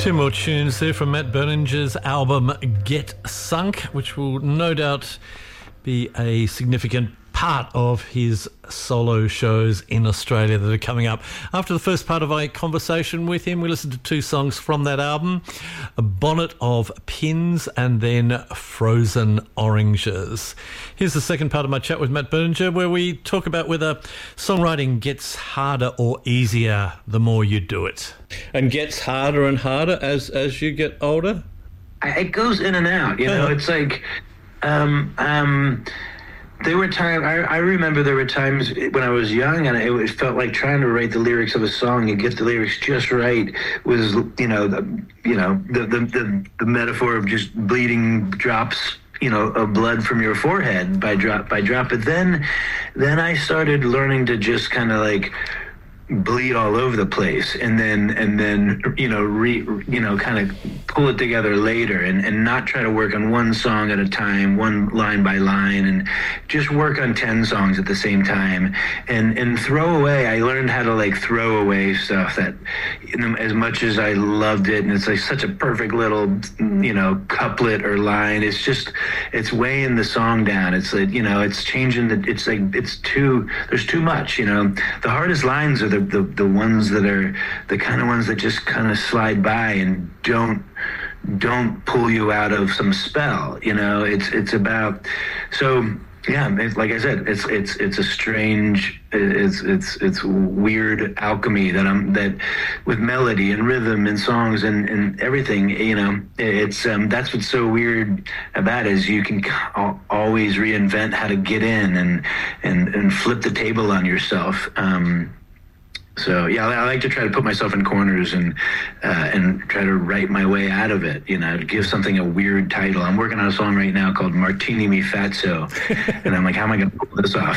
Two more tunes there from Matt Berninger's album Get Sunk, which will no doubt be a significant part of his solo shows in Australia that are coming up. After the first part of a conversation with him, we listened to two songs from that album, A Bonnet of Pins and then Frozen Oranges. Here's the second part of my chat with Matt Berninger, where we talk about whether songwriting gets harder or easier the more you do it. And gets harder and harder as you get older? It goes in and out, you know. It's like... there were times, I remember there were times when I was young and it felt like trying to write the lyrics of a song and get the lyrics just right was, the metaphor of just bleeding drops, of blood from your forehead by drop by drop. But then I started learning to just kind of like bleed all over the place and then kind of pull it together later and not try to work on one song at a time, one line by line, and just work on 10 songs at the same time and throw away. I learned how to like throw away stuff that, as much as I loved it and it's like such a perfect little couplet or line, it's weighing the song down. It's like, it's changing there's too much. The hardest lines are the ones that are the kind of ones that just kind of slide by and don't pull you out of some spell. It's about, so yeah, like I said, it's a strange, it's weird alchemy that with melody and rhythm and songs and everything, it's that's what's so weird about it, is you can always reinvent how to get in and flip the table on yourself. So yeah, I like to try to put myself in corners and try to write my way out of it. Give something a weird title. I'm working on a song right now called "Martini Mi Fatso," and I'm like, how am I going to pull this off?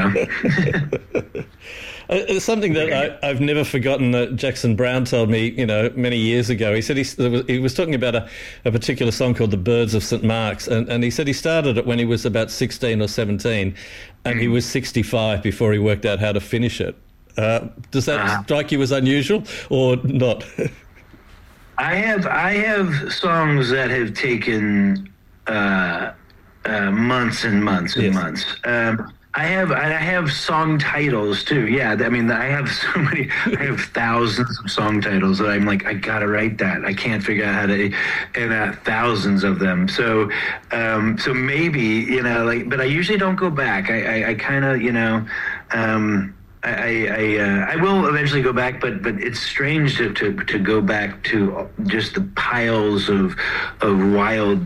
Something that I've never forgotten that Jackson Browne told me, many years ago. He said he was talking about a particular song called "The Birds of St. Mark's," and he said he started it when he was about 16 or 17, and he was 65 before he worked out how to finish it. Does that strike you as unusual or not? I have songs that have taken months and months and months. I have song titles too. Yeah, I mean, I have so many. I have thousands of song titles that I'm like, I gotta write that. I can't figure out how to, and thousands of them. So maybe but I usually don't go back. I kind of I will eventually go back, but it's strange to go back to just the piles of wild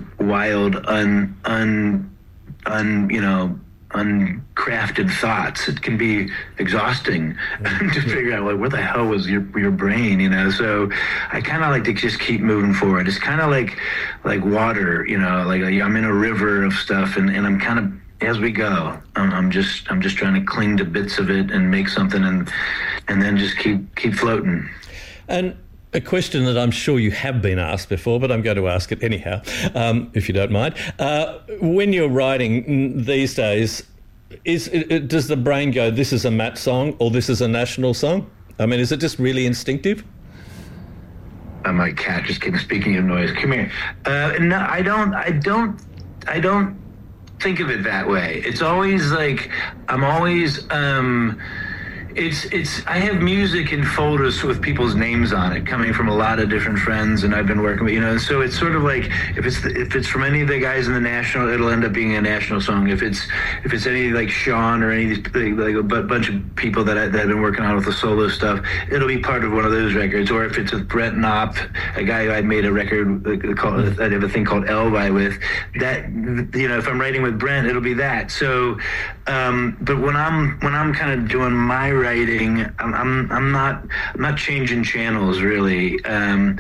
uncrafted thoughts. It can be exhausting to figure out like, where the hell was your brain, So I kind of like to just keep moving forward. It's kind of like water, like I'm in a river of stuff, and I'm kind of, as we go, I'm just trying to cling to bits of it and make something, and then just keep floating. And a question that I'm sure you have been asked before, but I'm going to ask it anyhow, if you don't mind. When you're writing these days, does the brain go, this is a Matt song or this is a national song? I mean, is it just really instinctive? My cat just keeps speaking of noise. Come here. No, I don't think of it that way. It's always like I'm always I have music in folders with people's names on it, coming from a lot of different friends, and I've been working with, so it's sort of like if it's from any of the guys in the national, it'll end up being a national song. If it's any like Sean or any of these, like a bunch of people that I've been working on with the solo stuff, it'll be part of one of those records. Or if it's with Brent Knopp, a guy who I made a record called, I have a thing called Elvi with, that, if I'm writing with Brent, it'll be that. So, but when I'm kind of doing my writing, I'm not changing channels really. I'm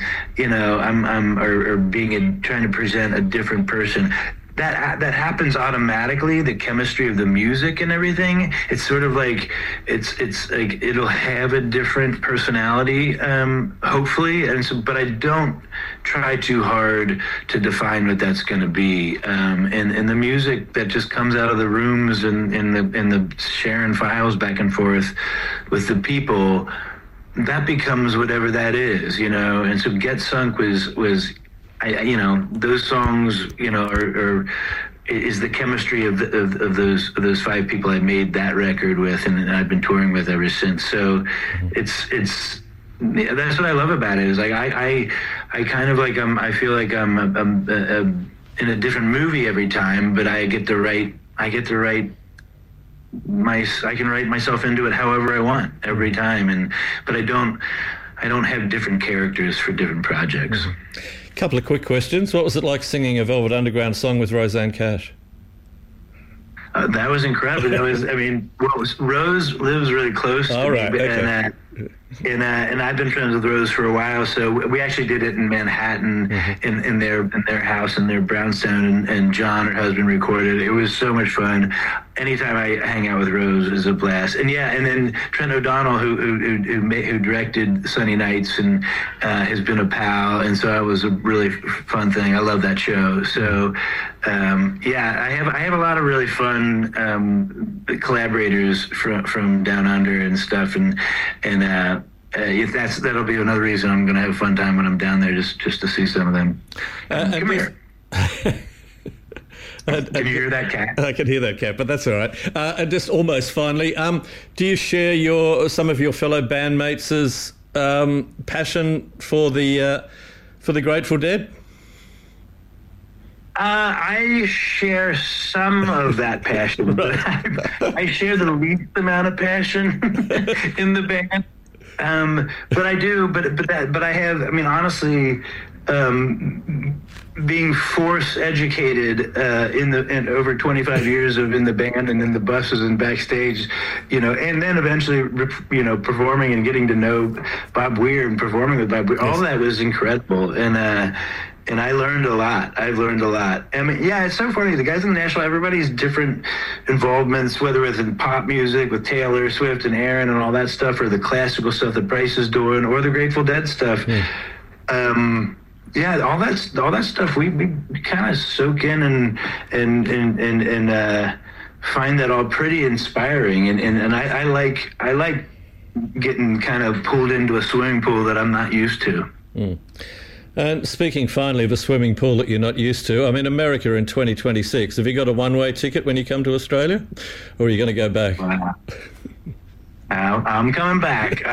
trying to present a different person. That happens automatically. The chemistry of the music and everything. It's sort of like it's like it'll have a different personality, hopefully. And so, but I don't try too hard to define what that's going to be. And the music that just comes out of the rooms and the sharing files back and forth with the people that becomes whatever that is, you know. And so Get Sunk was you know, those songs, you know, are is the chemistry of those five people I made that record with, and I've been touring with ever since. So it's that's what I love about it. Is like I kind of like I feel like I'm in a different movie every time, but I can write myself into it however I want every time, but I don't have different characters for different projects. Couple of quick questions. What was it like singing a Velvet Underground song with Rosanne Cash? That was incredible. That was, I mean, Rose lives really close to me, okay. And I've been friends with Rose for a while, so we actually did it in Manhattan, in their house in their brownstone, and John, her husband, recorded. It was so much fun. Anytime I hang out with Rose is a blast. And yeah, and then Trent O'Donnell, who directed Sunny Nights and has been a pal, and so that was a really fun thing. I love that show. So yeah, I have a lot of really fun collaborators from down under and stuff, and if that'll be another reason I'm going to have a fun time when I'm down there, just to see some of them. Come here. Can you hear that cat? I can hear that cat, but that's all right. And just almost finally, do you share some of your fellow bandmates' passion for the Grateful Dead? I share some of that passion, but I share the least amount of passion in the band. But I do. But I have. I mean, honestly, being force educated in over 25 years of in the band and in the buses and backstage, you know, and then eventually, you know, performing and getting to know Bob Weir and performing with Bob Weir, all that was incredible. And I learned a lot. I've learned a lot. I mean, yeah, it's so funny. The guys in the National, everybody's different involvements, whether it's in pop music with Taylor Swift and Aaron and all that stuff, or the classical stuff that Bryce is doing, or the Grateful Dead stuff. Yeah, all that stuff we kind of soak in and find that all pretty inspiring. And I like getting kind of pulled into a swimming pool that I'm not used to. And speaking finally of a swimming pool that you're not used to, I'm in America in 2026. Have you got a one-way ticket when you come to Australia, or are you going to go back? I'm coming back.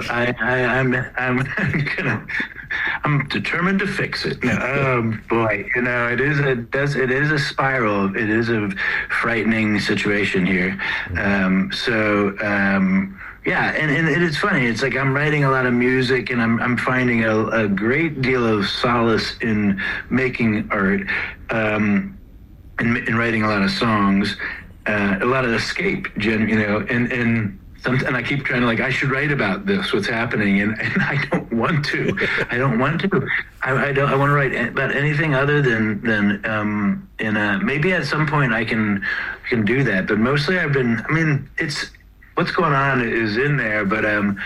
I'm determined to fix it. No, boy, you know, it is a spiral. It is a frightening situation here. Yeah, and it's funny. It's like I'm writing a lot of music, and I'm finding a great deal of solace in making art, and writing a lot of songs, a lot of escape, you know, and I keep trying to, like, I should write about this, what's happening, and I don't want to. I want to write about anything other than maybe at some point I can do that, but mostly it's what's going on is in there, but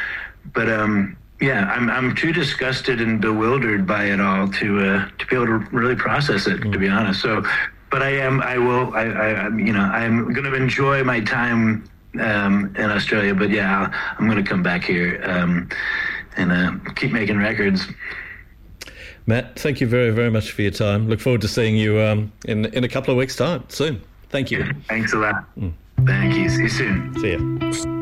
yeah, I'm too disgusted and bewildered by it all to be able to really process it, to be honest. So, but I'm going to enjoy my time in Australia, but yeah, I'm going to come back here and keep making records. Matt, thank you very, very much for your time. Look forward to seeing you in a couple of weeks' time soon. Thank you. Thanks a lot. Thank you. See you soon. See ya.